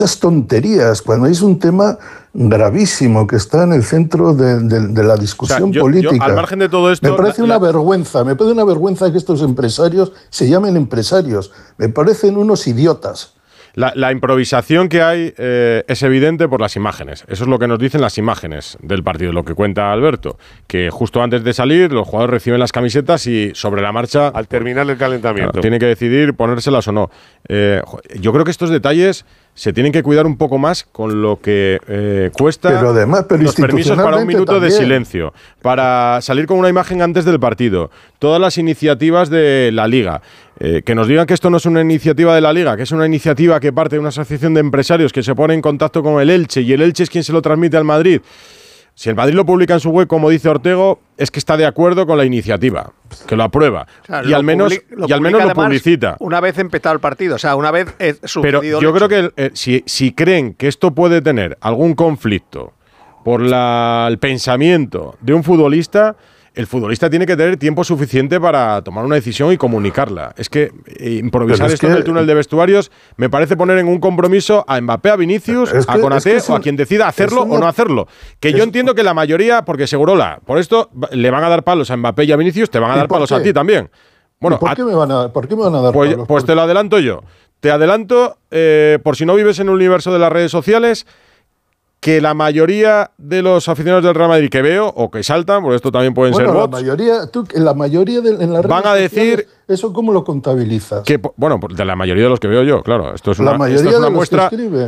Estas tonterías, cuando es un tema gravísimo que está en el centro de la discusión política. Yo, al margen de todo esto, me parece una vergüenza que estos empresarios se llamen empresarios. Me parecen unos idiotas. La improvisación que hay es evidente por las imágenes. Eso es lo que nos dicen las imágenes del partido, lo que cuenta Alberto. Que justo antes de salir, los jugadores reciben las camisetas y sobre la marcha, al terminar el calentamiento, tienen que decidir ponérselas o no. Yo creo que estos detalles se tienen que cuidar un poco más con lo que cuesta los permisos para un minuto de silencio, para salir con una imagen antes del partido, todas las iniciativas de la Liga. Que nos digan que esto no es una iniciativa de la Liga, que es una iniciativa que parte de una asociación de empresarios que se pone en contacto con el Elche y el Elche es quien se lo transmite al Madrid. Si el Madrid lo publica en su web, como dice Ortego, es que está de acuerdo con la iniciativa, que lo aprueba. Claro, y al menos lo publicita. Una vez empezado el partido, o sea, una vez sucedido. Pero yo creo que si creen que esto puede tener algún conflicto por el pensamiento de un futbolista, el futbolista tiene que tener tiempo suficiente para tomar una decisión y comunicarla. Es que improvisar esto en el túnel de vestuarios me parece poner en un compromiso a Mbappé, a Vinicius, a Konaté o a quien decida hacerlo o no hacerlo. Que yo entiendo que la mayoría, porque Segurola, por esto le van a dar palos a Mbappé y a Vinicius, te van a dar palos a ti también. Bueno, ¿por qué me van a dar palos? Pues te lo adelanto yo. Te adelanto, por si no vives en el universo de las redes sociales, que la mayoría de los aficionados del Real Madrid que veo, o que saltan, porque esto también pueden ser bots, la mayoría en las redes van a decir... ¿Eso cómo lo contabilizas? Que, bueno, de la mayoría de los que veo yo, claro. Esto es una muestra...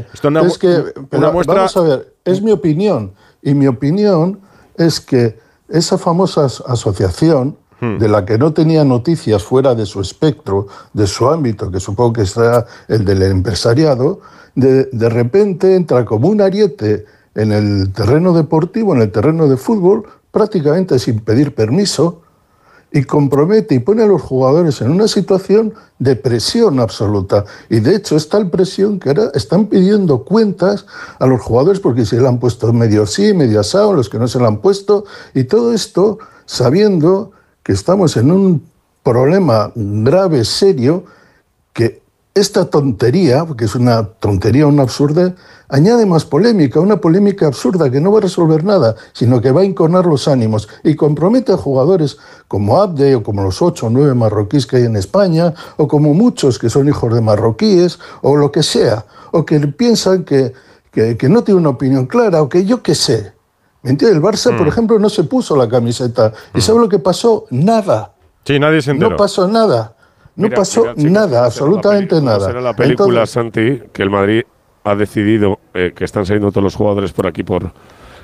Vamos a ver, es mi opinión. Y mi opinión es que esa famosa asociación, de la que no tenía noticias fuera de su espectro, de su ámbito, que supongo que será el del empresariado, de repente entra como un ariete en el terreno deportivo, en el terreno de fútbol, prácticamente sin pedir permiso, y compromete y pone a los jugadores en una situación de presión absoluta. Y de hecho es tal presión que ahora están pidiendo cuentas a los jugadores porque se le han puesto medio sí, medio asado, los que no se le han puesto, y todo esto sabiendo que estamos en un problema grave, serio, que esta tontería, porque es una tontería, una absurda, añade más polémica, una polémica absurda que no va a resolver nada, sino que va a enconar los ánimos y compromete a jugadores como Abde o como los 8 o 9 marroquíes que hay en España, o como muchos que son hijos de marroquíes, o lo que sea, o que piensan que no tiene una opinión clara, o que yo qué sé. ¿Me entiendes? El Barça, por ejemplo, no se puso la camiseta. ¿Y sabe lo que pasó? Nada. Sí, nadie se enteró. No pasó nada. No pasó nada, absolutamente nada. Será la película, Santi, que el Madrid ha decidido que están saliendo todos los jugadores por aquí por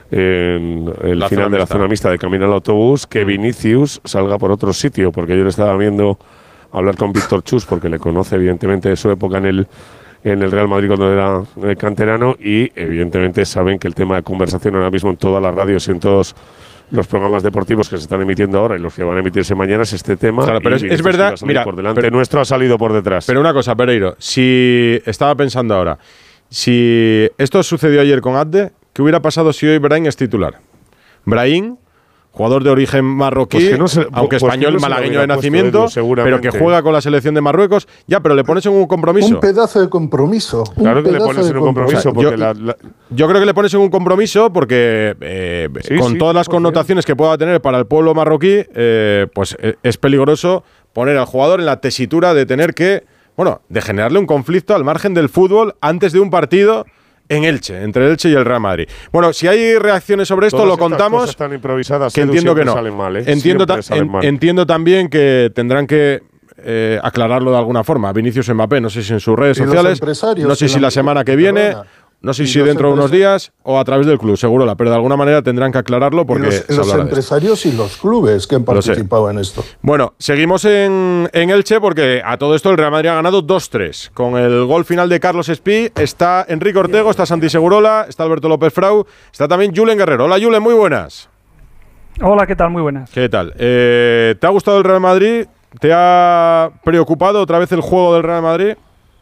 el final de la zona mixta de camino al autobús, que Vinicius salga por otro sitio, porque yo le estaba viendo hablar con Víctor Chus, porque le conoce evidentemente de su época en el Real Madrid cuando era canterano, y evidentemente saben que el tema de conversación ahora mismo en todas las radios y en todos los programas deportivos que se están emitiendo ahora y los que van a emitirse mañana es este tema. Claro, pero es verdad, mira, por delante nuestro ha salido por detrás. Pero una cosa, Pereiro, si estaba pensando ahora, si esto sucedió ayer con Abde, ¿qué hubiera pasado si hoy Brahim es titular? Brahim, jugador de origen marroquí, aunque español, malagueño de nacimiento, pero que juega con la selección de Marruecos. Ya, pero le pones en un compromiso. Un pedazo de compromiso. Claro que le pones en un compromiso. Yo creo que le pones en un compromiso porque con todas las connotaciones que pueda tener para el pueblo marroquí, pues es peligroso poner al jugador en la tesitura de tener que, de generarle un conflicto al margen del fútbol antes de un partido en Elche, entre el Elche y el Real Madrid. Bueno, si hay reacciones sobre esto, lo contamos. Están improvisadas, que entiendo que no. Salen mal, entiendo también que tendrán que aclararlo de alguna forma. Vinicius Mbappé, no sé si en sus redes sociales, no sé si la semana que viene, no sé si dentro de unos días o a través del club, seguro, pero de alguna manera tendrán que aclararlo porque los empresarios y los clubes que han participado en esto. Bueno, seguimos en Elche porque a todo esto el Real Madrid ha ganado 2-3. Con el gol final de Carlos Espí está Enrique Ortego, está Santi Segurola, está Alberto López Frau, está también Julen Guerrero. Hola Julen, muy buenas. Hola, ¿qué tal? Muy buenas. ¿Qué tal? ¿Te ha gustado el Real Madrid? ¿Te ha preocupado otra vez el juego del Real Madrid?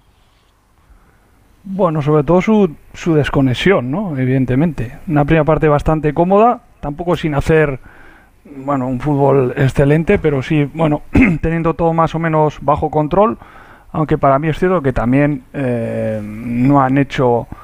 Bueno, sobre todo su desconexión, ¿no? Evidentemente. Una primera parte bastante cómoda, tampoco sin hacer, un fútbol excelente, pero sí, teniendo todo más o menos bajo control, aunque para mí es cierto que también no han hecho